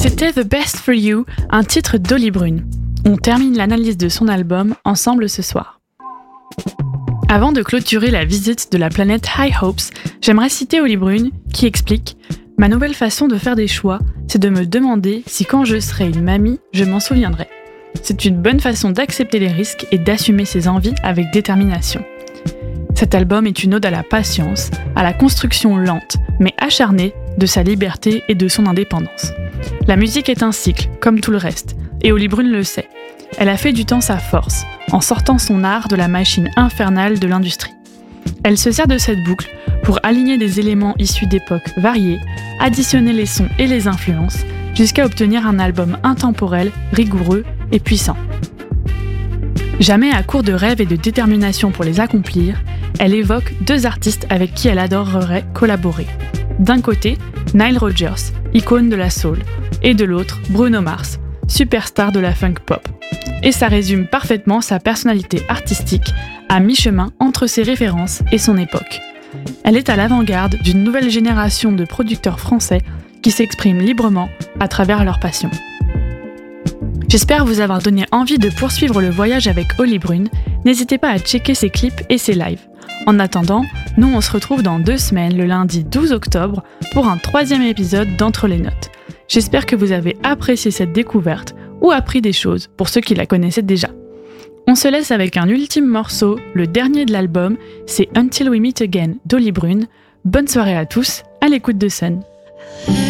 C'était The Best For You, un titre d'Holly Brune. On termine l'analyse de son album ensemble ce soir. Avant de clôturer la visite de la planète High Hopes, j'aimerais citer Holly Brune qui explique « Ma nouvelle façon de faire des choix, c'est de me demander si quand je serai une mamie, je m'en souviendrai. C'est une bonne façon d'accepter les risques et d'assumer ses envies avec détermination. » Cet album est une ode à la patience, à la construction lente, mais acharnée, de sa liberté et de son indépendance. La musique est un cycle, comme tout le reste, et Holly Brune le sait. Elle a fait du temps sa force, en sortant son art de la machine infernale de l'industrie. Elle se sert de cette boucle pour aligner des éléments issus d'époques variées, additionner les sons et les influences, jusqu'à obtenir un album intemporel, rigoureux et puissant. Jamais à court de rêves et de détermination pour les accomplir, elle évoque deux artistes avec qui elle adorerait collaborer. D'un côté, Nile Rodgers, icône de la soul, et de l'autre, Bruno Mars, superstar de la funk pop. Et ça résume parfaitement sa personnalité artistique, à mi-chemin entre ses références et son époque. Elle est à l'avant-garde d'une nouvelle génération de producteurs français qui s'expriment librement à travers leur passion. J'espère vous avoir donné envie de poursuivre le voyage avec Holly Brune. N'hésitez pas à checker ses clips et ses lives. En attendant, nous on se retrouve dans 2 semaines, le lundi 12 octobre, pour un 3e épisode d'Entre les Notes. J'espère que vous avez apprécié cette découverte ou appris des choses pour ceux qui la connaissaient déjà. On se laisse avec un ultime morceau, le dernier de l'album, c'est Until We Meet Again d'Holly Brune. Bonne soirée à tous, à l'écoute de Sun.